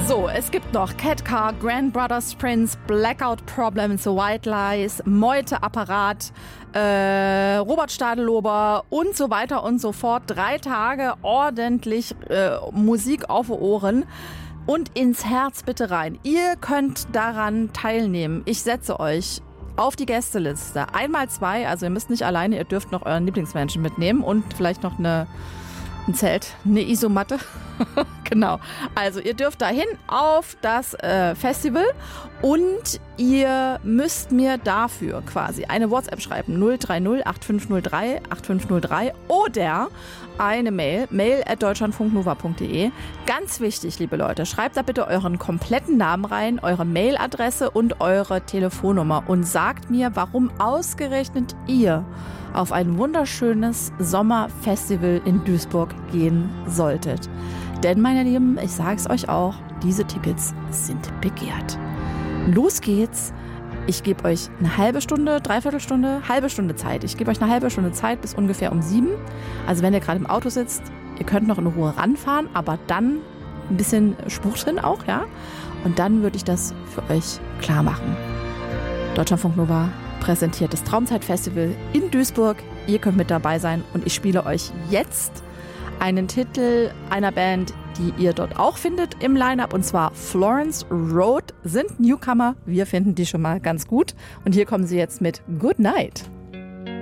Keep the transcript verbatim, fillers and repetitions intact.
So, es gibt noch Catcar, Grand Brothers Prince, Blackout Problems, White Lies, Meute Apparat, äh, Robert Stadelober und so weiter und so fort. Drei Tage ordentlich äh, Musik auf die Ohren und ins Herz bitte rein. Ihr könnt daran teilnehmen. Ich setze euch auf die Gästeliste. Einmal zwei, also ihr müsst nicht alleine, ihr dürft noch euren Lieblingsmenschen mitnehmen und vielleicht noch eine, ein Zelt, eine Isomatte. Genau. Also ihr dürft dahin auf das äh, Festival und ihr müsst mir dafür quasi eine WhatsApp schreiben. null drei null acht fünf null drei acht fünf null drei oder eine Mail, mail at deutschlandfunknova punkt de. Ganz wichtig, liebe Leute, schreibt da bitte euren kompletten Namen rein, eure Mailadresse und eure Telefonnummer und sagt mir, warum ausgerechnet ihr auf ein wunderschönes Sommerfestival in Duisburg gehen solltet. Denn, meine Lieben, ich sage es euch auch, diese Tickets sind begehrt. Los geht's. Ich gebe euch eine halbe Stunde, dreiviertel Stunde, halbe Stunde Zeit. Ich gebe euch eine halbe Stunde Zeit bis ungefähr um sieben. Also wenn ihr gerade im Auto sitzt, ihr könnt noch in Ruhe ranfahren, aber dann ein bisschen Spruch drin auch, ja? Und dann würde ich das für euch klar machen. Deutschlandfunk Nova präsentiert das Traumzeitfestival in Duisburg. Ihr könnt mit dabei sein und ich spiele euch jetzt einen Titel einer Band, die ihr dort auch findet im Line-Up, und zwar Florence Road, sind Newcomer. Wir finden die schon mal ganz gut. Und hier kommen sie jetzt mit Good Night.